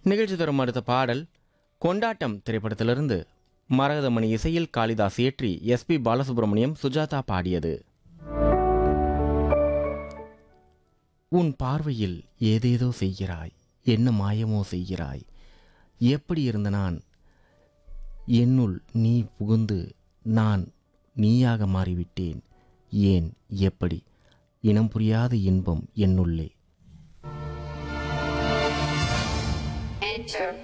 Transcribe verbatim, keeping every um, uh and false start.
நிகழ்ச்சி தரும் அடுத்த பாடல் கொண்டாட்டம் திரைப்படத்திலிருந்து மரகதமணி இசையில் காளிதாஸ் இயற்றி எஸ்பி பாலசுப்ரமணியம் சுஜாதா பாடியது. உன் பார்வையில் ஏதேதோ செய்கிறாய், என்ன மாயமோ செய்கிறாய், எப்படி இருந்த நான் என்னுள் நீ புகுந்து நான் நீயாக மாறிவிட்டேன், ஏன் எப்படி இனம் புரியாத இன்பம் என்னுள்ளே. Enter